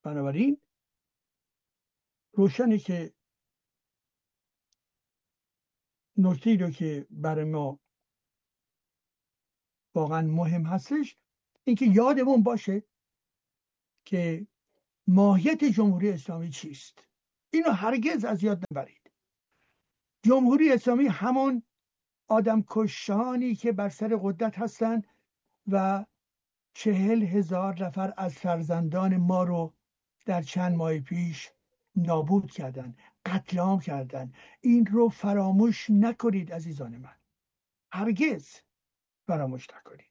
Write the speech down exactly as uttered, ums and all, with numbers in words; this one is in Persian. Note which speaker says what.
Speaker 1: بنابراین روشنه که نکته‌ای رو که برای ما واقعا مهم هستش اینکه یادمون باشه که ماهیت جمهوری اسلامی چیست. اینو هرگز از یاد نبرید. جمهوری اسلامی همون آدم کشانی که بر سر قدرت هستند و چهل هزار نفر از فرزندان ما رو در چند ماه پیش نابود کردن، قتل عام کردن. این رو فراموش نکنید عزیزان من، هرگز فراموش نکنید.